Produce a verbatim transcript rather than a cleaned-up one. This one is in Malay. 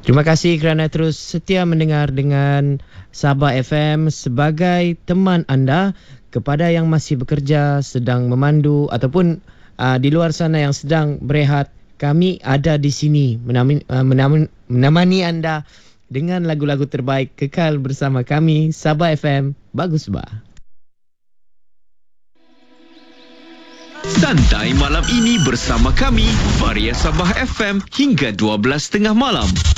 Terima kasih kerana terus setia mendengar dengan Sabah F M sebagai teman anda. Kepada yang masih bekerja, sedang memandu ataupun uh, di luar sana yang sedang berehat, kami ada di sini menemani, uh, menemani, menemani anda dengan lagu-lagu terbaik. Kekal bersama kami, Sabah F M. Bagus bah. Santai malam ini bersama kami, Varia Sabah F M hingga dua belas tiga puluh malam.